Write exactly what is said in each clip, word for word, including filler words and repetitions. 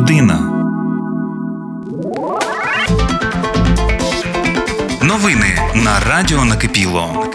Людина. Новини на Радіо Накипіло.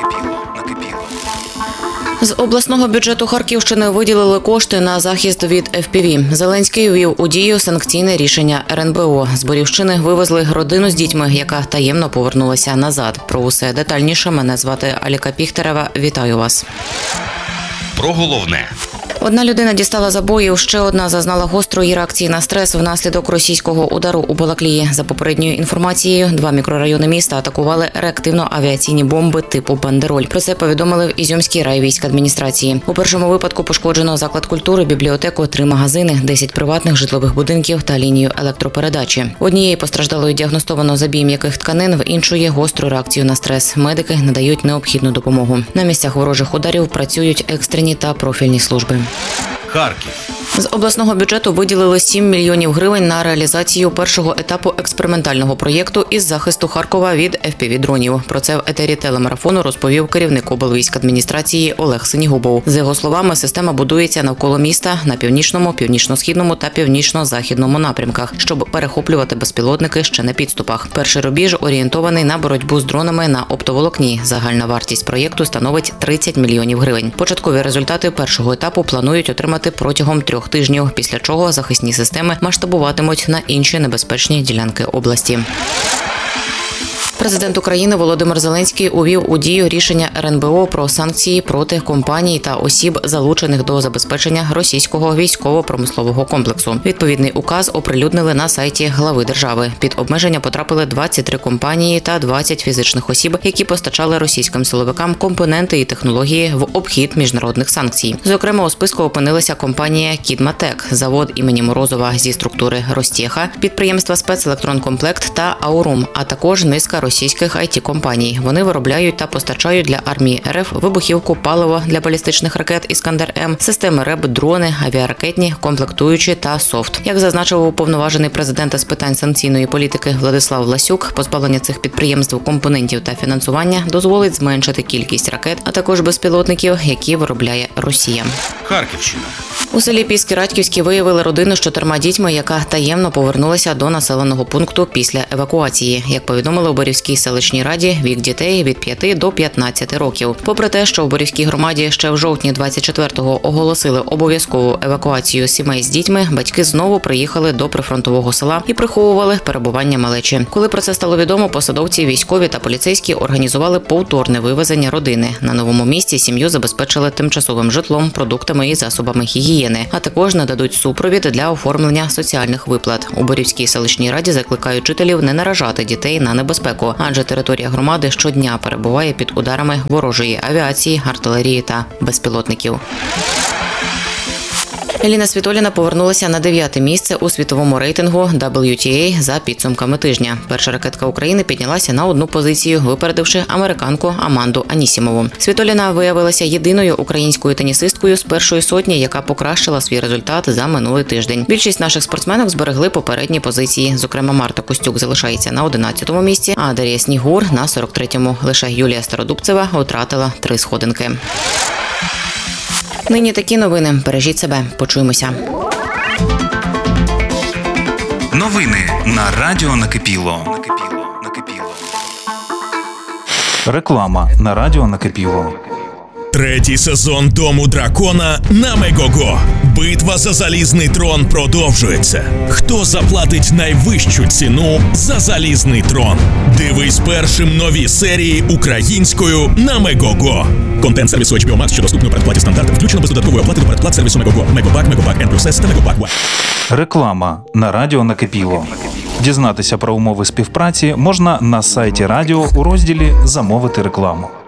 З обласного бюджету Харківщини виділили кошти на захист від еф пі ві. Зеленський ввів у дію санкційне рішення ер ен бе о. З Борівщини вивезли родину з дітьми, яка таємно повернулася назад. Про усе детальніше мене звати Аліка Піхтерева. Вітаю вас. Про головне. Одна людина дістала забоїв, ще одна зазнала гострої реакції на стрес внаслідок російського удару у Балаклії. За попередньою інформацією, два мікрорайони міста атакували реактивно-авіаційні бомби типу «Бандероль». Про це повідомили в Ізюмській райвійськадміністрації. У першому випадку пошкоджено заклад культури, бібліотеку, три магазини, десять приватних житлових будинків та лінію електропередачі. Однієї постраждалої діагностовано забій м'яких тканин, в іншої – гостру реакцію на стрес. Медики надають необхідну допомогу. На місцях ворожих ударів працюють екстрені та профільні служби. Харків. З обласного бюджету виділили сім мільйонів гривень на реалізацію першого етапу експериментального проєкту із захисту Харкова від еф пі ві-дронів. Про це в етері телемарафону розповів керівник облвійськадміністрації Олег Синігубов. За його словами, система будується навколо міста на північному, північно-східному та північно-західному напрямках, щоб перехоплювати безпілотники ще на підступах. Перший рубіж орієнтований на боротьбу з дронами на оптоволокні. Загальна вартість проєкту становить тридцять мільйонів гривень. Початкові результати першого етапу планують отримати протягом трьох тижнів, після чого захисні системи масштабуватимуть на інші небезпечні ділянки області. Президент України Володимир Зеленський увів у дію рішення ер ен бе о про санкції проти компаній та осіб, залучених до забезпечення російського військово-промислового комплексу. Відповідний указ оприлюднили на сайті глави держави. Під обмеження потрапили двадцять три компанії та двадцять фізичних осіб, які постачали російським силовикам компоненти і технології в обхід міжнародних санкцій. Зокрема, у списку опинилася компанія «Кідматек», завод імені Морозова зі структури «Ростеха», підприємства «Спецелектронкомплект» та «Аурум», а також низка російських ай ті-компаній. Вони виробляють та постачають для армії ер еф вибухівку, паливо для балістичних ракет «Іскандер-М», системи РЕБ, дрони, авіаракетні, комплектуючі та софт. Як зазначив уповноважений президента з питань санкційної політики Владислав Ласюк, позбавлення цих підприємств компонентів та фінансування дозволить зменшити кількість ракет, а також безпілотників, які виробляє Росія. Харківщина. У селі Піски-Радьківські виявили родину з чотирма дітьми, яка таємно повернулася до населеного пункту після евакуації. Як повідомили у Борівській селищній раді, вік дітей від п'яти до п'ятнадцяти років. Попри те, що в Борівській громаді ще в жовтні двадцять четвертого оголосили обов'язкову евакуацію сімей з дітьми, батьки знову приїхали до прифронтового села і приховували перебування малечі. Коли про це стало відомо, посадовці, військові та поліцейські організували повторне вивезення родини. На новому місці сім'ю забезпечили тимчасовим житлом, продуктами і засобами гігієни, а також нададуть супровід для оформлення соціальних виплат. У Борівській селищній раді закликають жителів не наражати дітей на небезпеку, адже територія громади щодня перебуває під ударами ворожої авіації, артилерії та безпілотників. Еліна Світоліна повернулася на дев'яте місце у світовому рейтингу дабл ю ті ей за підсумками тижня. Перша ракетка України піднялася на одну позицію, випередивши американку Аманду Анісімову. Світоліна виявилася єдиною українською тенісисткою з першої сотні, яка покращила свій результат за минулий тиждень. Більшість наших спортсменок зберегли попередні позиції. Зокрема, Марта Костюк залишається на одинадцятому місці, а Дар'я Снігур на сорок третьому. Лише Юлія Стародубцева втратила три сходинки. Нині такі новини. Бережіть себе. Почуємося. Новини на Радіо Накипіло. Реклама на Радіо Накипіло. Третій сезон «Дому дракона» на Мегого. Битва за залізний трон продовжується. Хто заплатить найвищу ціну за залізний трон? Дивись першим нові серії українською на Мегого. Контент сервісу ейч бі о Max, що доступний у передплаті стандарт, включено без додаткової оплати до передплат сервісу Мегого. Мегобак, Мегобак N плюс S та Мегобак One. Реклама на Радіо Накипіло. Дізнатися про умови співпраці можна на сайті радіо у розділі «Замовити рекламу».